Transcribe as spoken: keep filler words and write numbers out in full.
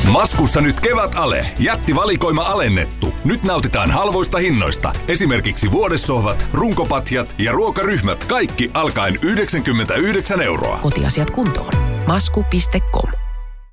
Maskussa nyt kevätale. Jättivalikoima alennettu. Nyt nautitaan halvoista hinnoista. Esimerkiksi vuodessohvat, runkopatjat ja ruokaryhmät. Kaikki alkaen yhdeksänkymmentäyhdeksän euroa. Kotiasiat kuntoon. Masku piste com.